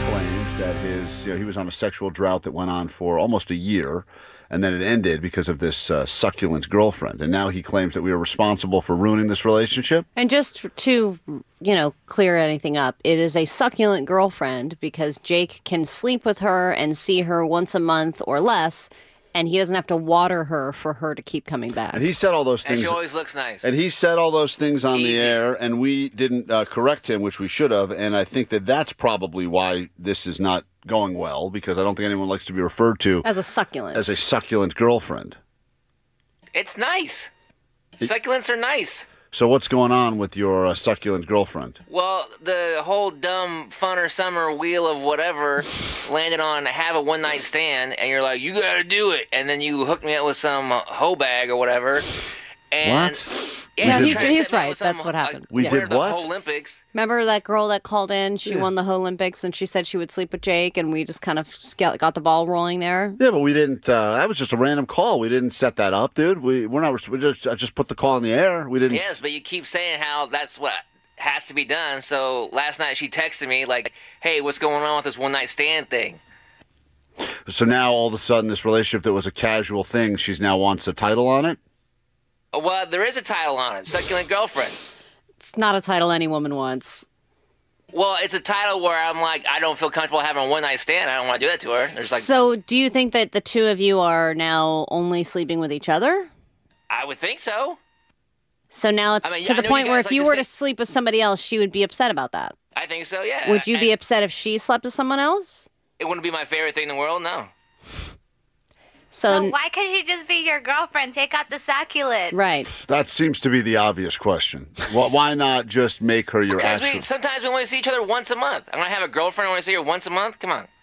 claims that he was on a sexual drought that went on for almost a year, and then it ended because of this succulent girlfriend. And now he claims that we are responsible for ruining this relationship. And just to, clear anything up, it is a succulent girlfriend because Jake can sleep with her and see her once a month or less, and he doesn't have to water her for her to keep coming back. And he said all those things. And she always looks nice. And he said all those things on the Easy. air, and we didn't correct him, which we should have. And I think that that's probably why this is not going well, because I don't think anyone likes to be referred to As a succulent girlfriend. It's nice. Succulents are nice. So what's going on with your succulent girlfriend? Well, the whole dumb funner summer wheel of whatever landed on have a one-night stand, and you're like, you gotta do it. And then you hook me up with some hoe bag or whatever. And What? Yeah, We he's did- he's right. That's what happened. We Yeah. did the what? Olympics. Remember that girl that called in? She won the Olympics, and she said she would sleep with Jake, and we just kind of got the ball rolling there. Yeah, but we didn't. That was just a random call. We didn't set that up, dude. We're not. We just put the call in the air. We didn't. Yes, but you keep saying how that's what has to be done. So last night she texted me like, hey, what's going on with this one-night stand thing? So now all of a sudden, this relationship that was a casual thing, she's now wants a title on it. Well, there is a title on it, Succulent Girlfriend. It's not a title any woman wants. Well, it's a title where I'm like, I don't feel comfortable having a one-night stand. I don't want to do that to her. There's like, So do you think that the two of you are now only sleeping with each other? I would think so. So now it's I mean, to I the know point you where guys if like you to were say- to sleep with somebody else, she would be upset about that. I think so, yeah. Would you be And upset if she slept with someone else? It wouldn't be my favorite thing in the world, no. So, Why can't she just be your girlfriend? Take out the succulent. right. That seems to be the obvious question. Well, why not just make her your Because actual? sometimes we only see each other once a month. I'm going to have a girlfriend, I want to see her once a month? Come on.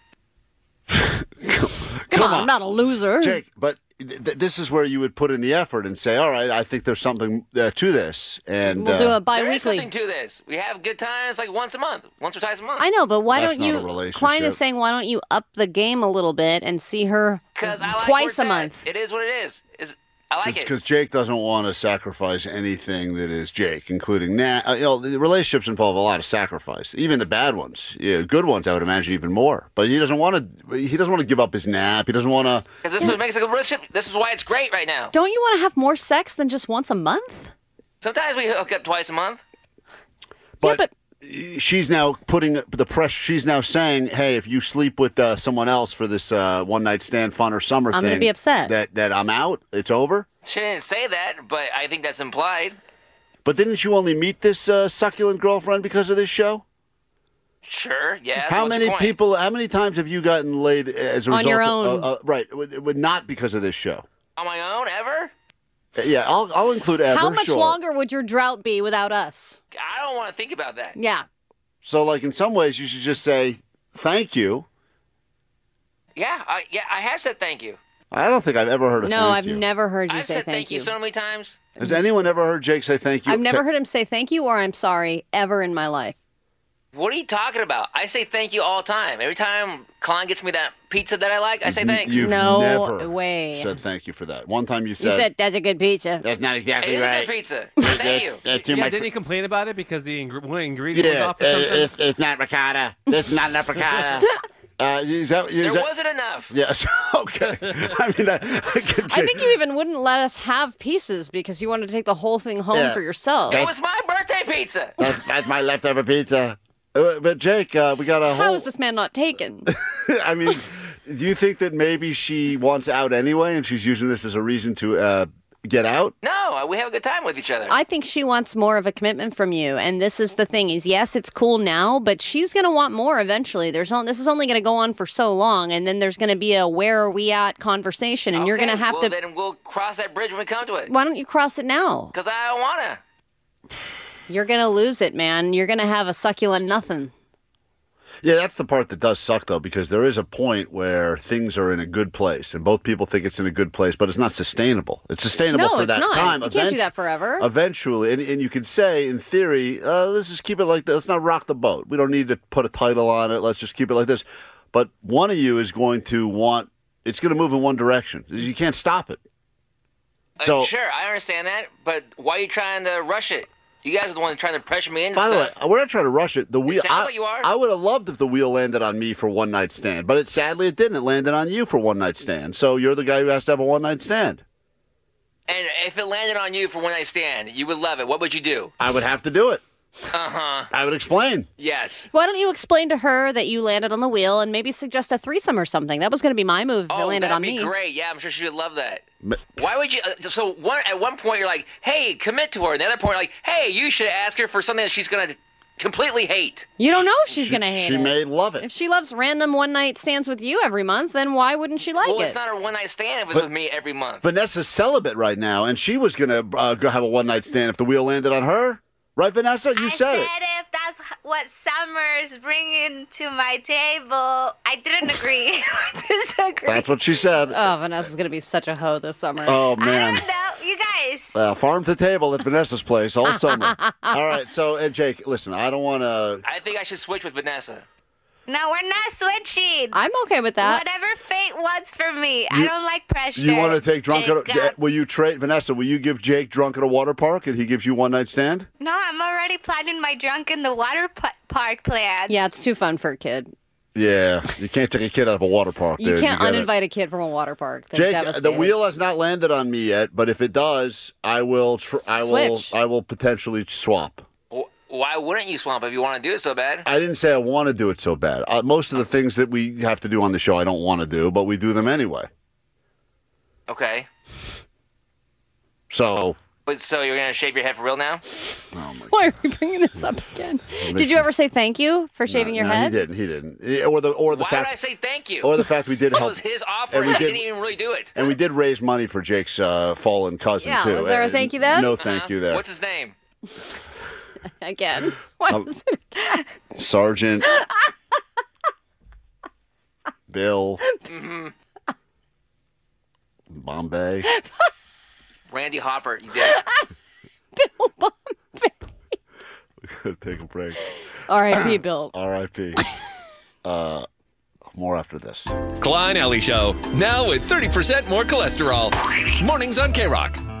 Come on, I'm not a loser. Jake, but this is where you would put in the effort and say, all right, I think there's something to this. And We'll do a There is bi-weekly. something to this. We have good times like once a month, once or twice a month. I know, but why That's don't not a you? relationship. Klein is saying, why don't you up the game a little bit and see her Because I like where twice it's a at. month? It is what it is. I like it. because Jake doesn't want to sacrifice anything that is Jake, including the relationships involve a lot of sacrifice, even the bad ones. Yeah, good ones, I would imagine, even more. But he doesn't want to. He doesn't want to give up his nap. He doesn't want to. Because this is what makes a good relationship. This is why it's great right now. Don't you want to have more sex than just once a month? Sometimes we hook up twice a month. But, but- she's now putting the pressure. She's now saying, "Hey, if you sleep with someone else for this one night stand, fun or summer I'm thing, gonna be upset. That I'm out. It's over." She didn't say that, but I think that's implied. But didn't you only meet this succulent girlfriend because of this show? Sure, yeah. so How what's many your point? people? How many times have you gotten laid as a On result? your of, own. right, not because of this show. On my own, ever? Yeah, I'll include ever. How much sure. longer would your drought be without us? I don't want to think about that. Yeah. So, like in some ways, you should just say thank you. Yeah, I have said thank you. I don't think I've ever heard a No, thank I've you. never heard you I've say said thank you so many times. Has anyone ever heard Jake say thank you? I've never heard him say thank you or I'm sorry ever in my life. What are you talking about? I say thank you all the time. Every time Klein gets me that pizza that I like, I say thanks. You've No never way. said thank you for that. One time you said, You said that's a good pizza. that's not It exactly is a right. good pizza. Thank you. That's too Yeah, much. didn't he complain about it because the one ingredient was Yeah, off or something? it's not ricotta. This is not enough ricotta. Is There wasn't enough. Yes. Okay. I mean, I think you even wouldn't let us have pieces because you wanted to take the whole thing home Yeah. for yourself. It was my birthday pizza. that's my leftover pizza. But Jake, we got a whole. How is this man not taken? I mean, do you think that maybe she wants out anyway, and she's using this as a reason to get out? No, we have a good time with each other. I think she wants more of a commitment from you. And this is the thing is, yes, it's cool now, but she's going to want more eventually. This is only going to go on for so long. And then there's going to be a where are we at conversation. And you're going to have to. Then we'll cross that bridge when we come to it. Why don't you cross it now? Because I don't want to. You're going to lose it, man. You're going to have a succulent nothing. Yeah, that's the part that does suck, though, because there is a point where things are in a good place, and both people think it's in a good place, but it's not sustainable. It's sustainable No, for it's that not. time. You can't do that forever. Eventually, and you could say, in theory, let's just keep it like this. Let's not rock the boat. We don't need to put a title on it. Let's just keep it like this. But one of you is going to want, it's going to move in one direction. You can't stop it. So Sure, I understand that, but why are you trying to rush it? You guys are the one trying to pressure me into By the way, stuff. we're not trying to rush it. The wheel. sounds like you are. I would have loved if the wheel landed on me for one night stand, but sadly it didn't. It landed on you for one night stand. So you're the guy who has to have a one night stand. And if it landed on you for one night stand, you would love it. What would you do? I would have to do it. Uh-huh. I would explain. Yes. Why don't you explain to her that you landed on the wheel and maybe suggest a threesome or something? That was going to be my move if it Oh, landed that'd on be me. great. Yeah, I'm sure she would love that. Ma- Why would you? At one point, you're like, hey, commit to her. And the other point, you're like, hey, you should ask her for something that she's going to completely hate. You don't know if she's going to hate She it. may love If it. she loves random one-night stands with you every month, then why wouldn't she like Well, it? it's not a one night stand if it was with me every month. Vanessa's celibate right now, and she was going to go have a one night stand if the wheel landed on her. Right, Vanessa? You I said it. if that's what Summer's bringing to my table, I didn't agree. Disagree. That's what she said. Oh, Vanessa's going to be such a hoe this summer. Oh, I man. don't know, you guys. Farm to table at Vanessa's place all summer. All right, so, Jake, listen, I don't want to... I think I should switch with Vanessa. No, we're not switching. I'm okay with that. Whatever fate wants for me. I don't like pressure. You want to take drunk at Jacob. will you trade Vanessa? Will you give Jake drunk at a water park and he gives you one night stand? No, I'm already planning my drunk in the water park plans. Yeah, it's too fun for a kid. Yeah, you can't take a kid out of a water park. You dude. can't get it. uninvite a kid from a water park. They're Jake, the devastated. wheel has not landed on me yet, but if it does, I will. Switch. I will potentially swap. Why wouldn't you swamp if you want to do it so bad? I didn't say I want to do it so bad. Most of the things that we have to do on the show, I don't want to do, but we do them anyway. Okay. So, But so you're going to shave your head for real now? Why are we bringing this up again? Did you ever say thank you for shaving your no, head? He didn't. Or the Why fact. would I say thank you? Or the fact we did that help. was his offer, and and we I did- didn't even really do it. And we did raise money for Jake's fallen cousin Yeah, too. was there a And thank you then? No, thank you there. What's his name? Again. What is it? Sergeant Bill Bombay. Randy Hopper. You did. Bill Bombay. Take a break. R.I.P. Bill. R.I.P. More after this. Klein Alley Show, now with 30% more cholesterol. Mornings on K-Rock.